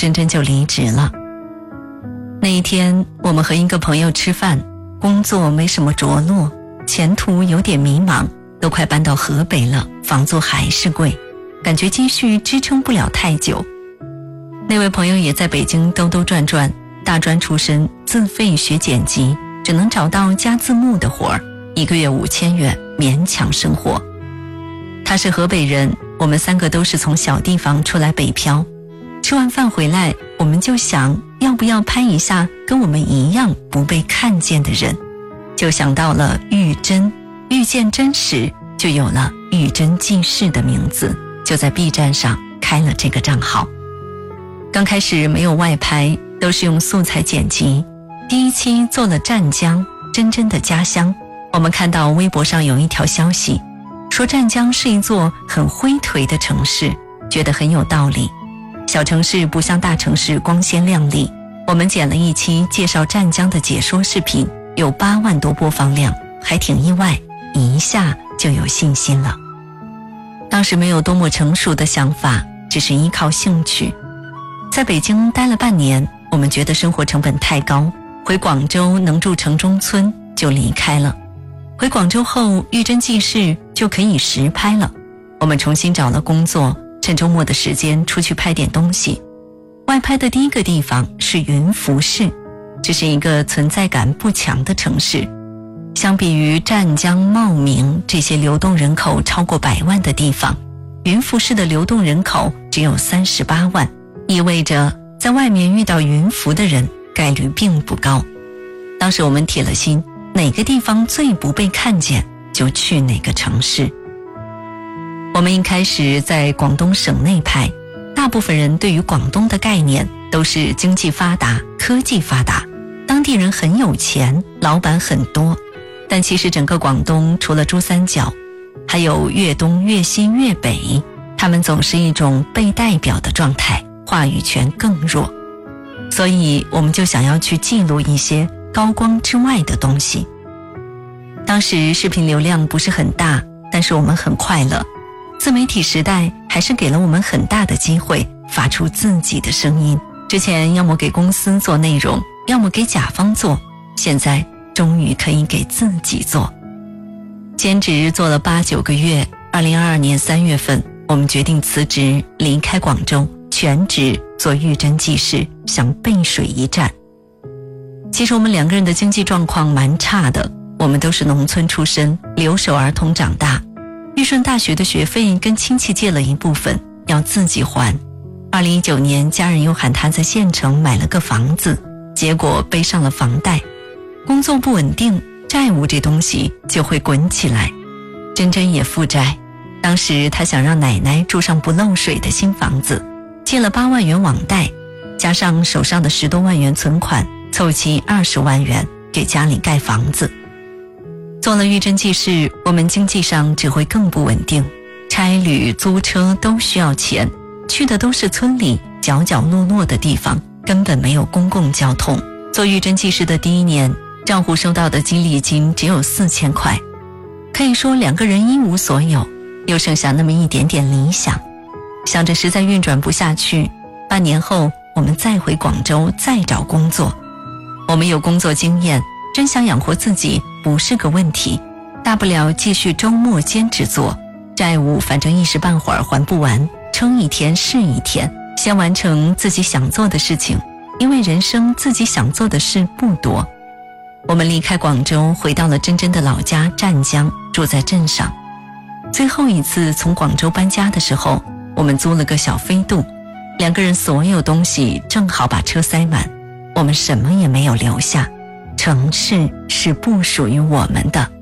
真真就离职了。那一天我们和一个朋友吃饭，工作没什么着落，前途有点迷茫，都快搬到河北了，房租还是贵，感觉积蓄支撑不了太久。那位朋友也在北京兜兜转转，大专出身，自费学剪辑，只能找到加字幕的活儿，1个月5000元，勉强生活。他是河北人，我们3个都是从小地方出来北漂。吃完饭回来，我们就想要不要拍一下跟我们一样不被看见的人，就想到了玉珍，遇见真实，就有了玉珍记事的名字，就在 B 站上开了这个账号。刚开始没有外拍，都是用素材剪辑。第1期做了湛江，真真的家乡。我们看到微博上有一条消息，说湛江是一座很灰颓的城市，觉得很有道理。小城市不像大城市光鲜亮丽。我们剪了1期介绍湛江的解说视频，有8万多播放量，还挺意外，一下就有信心了。当时没有多么成熟的想法，只是依靠兴趣。在北京待了半年，我们觉得生活成本太高，回广州能住城中村就离开了。回广州后，玉珍记事就可以实拍了。我们重新找了工作，趁周末的时间出去拍点东西。外拍的第1个地方是云浮市，这是一个存在感不强的城市。相比于湛江、茂名这些流动人口超过100万的地方，云浮市的流动人口只有38万，意味着在外面遇到云浮的人概率并不高。当时我们铁了心，哪个地方最不被看见就去哪个城市。我们一开始在广东省内拍，大部分人对于广东的概念都是经济发达、科技发达，当地人很有钱，老板很多。但其实整个广东除了珠三角，还有粤东、粤西、粤北，他们总是一种被代表的状态，话语权更弱。所以我们就想要去记录一些高光之外的东西。当时视频流量不是很大，但是我们很快乐。自媒体时代还是给了我们很大的机会发出自己的声音。之前要么给公司做内容，要么给甲方做，现在终于可以给自己做。兼职做了8、9个月，2022年3月份，我们决定辞职离开广州，全职做玉珍记事，想背水一战。其实我们2个人的经济状况蛮差的，我们都是农村出身，留守儿童长大。玉顺大学的学费跟亲戚借了一部分，要自己还。2019年家人又喊他在县城买了个房子，结果背上了房贷。工作不稳定，债务这东西就会滚起来。真真也负债，当时他想让奶奶住上不漏水的新房子，借了8万元网贷，加上手上的10多万元存款，凑齐20万元给家里盖房子。做了玉珍记事，我们经济上只会更不稳定，差旅、租车都需要钱，去的都是村里角角落落的地方，根本没有公共交通。做玉珍记事的第1年，账户收到的激励金只有4000块，可以说2个人一无所有，又剩下那么一点点理想。想着实在运转不下去，半年后我们再回广州再找工作。我们有工作经验，真想养活自己不是个问题，大不了继续周末兼职做，债务反正一时半会儿还不完，撑一天是一天，先完成自己想做的事情，因为人生自己想做的事不多。我们离开广州，回到了真真的老家湛江，住在镇上。最后一次从广州搬家的时候，我们租了个小飞度，2个人所有东西正好把车塞满，我们什么也没有留下。城市是不属于我们的。